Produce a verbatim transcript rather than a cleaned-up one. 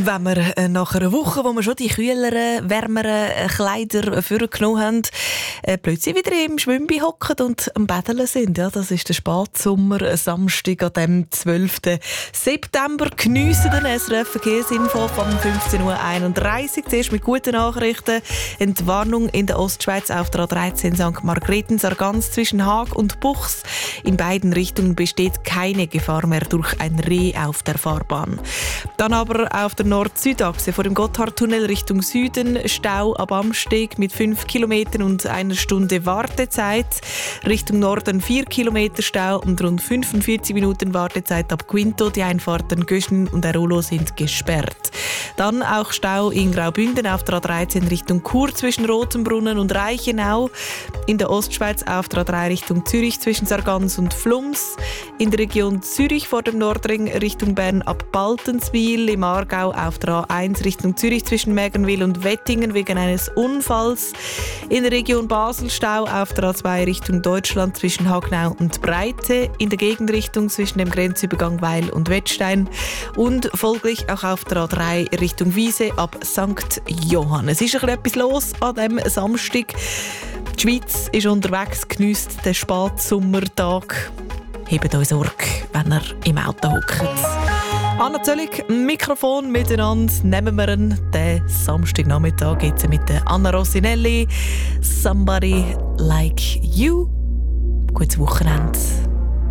Wenn wir äh, nach einer Woche, wo wir schon die kühleren, wärmeren äh, Kleider vorgenommen haben, äh, plötzlich wieder im Schwimmbad hocken und am Baden sind. Ja, das ist der Spatsommer, äh, Samstag an dem zwölften September. Geniessen den S R F Verkehrsinfo von fünfzehn Uhr einunddreißig. Zuerst mit guten Nachrichten. Entwarnung in der Ostschweiz auf der A dreizehn Sankt Margrethen, Sargans zwischen Haag und Buchs. In beiden Richtungen besteht keine Gefahr mehr durch ein Reh auf der Fahrbahn. Dann aber auf der Nord-Süd-Achse vor dem Gotthardtunnel Richtung Süden Stau ab Amsteg mit fünf Kilometern und einer Stunde Wartezeit. Richtung Norden vier Kilometer Stau und rund fünfundvierzig Minuten Wartezeit ab Quinto. Die Einfahrten Göschen und Airolo sind gesperrt. Dann auch Stau in Graubünden auf der A dreizehn Richtung Chur zwischen Rotenbrunnen und Reichenau. In der Ostschweiz auf der A drei Richtung Zürich zwischen Sargans und Flums. In der Region Zürich vor dem Nordring Richtung Bern ab Baltenswil. Im Aargau auf der A eins Richtung Zürich zwischen Mägenwil und Wettingen wegen eines Unfalls. In der Region Basel Stau auf der A zwei Richtung Deutschland zwischen Hagnau und Breite. In der Gegenrichtung zwischen dem Grenzübergang Weil und Wettstein. Und folglich auch auf der A drei Richtung Wiese ab Sankt Johann. Es ist ein bisschen etwas los an diesem Samstag. Die Schweiz ist unterwegs, geniesst den Spatsommertag. Hebt euch Sorge, wenn ihr im Auto hockt. Anna Zöllig, Mikrofon miteinander. Nehmen wir ihn. Den Samstagnachmittag geht es mit der Anna Rossinelli. Somebody like you. Gutes Wochenende.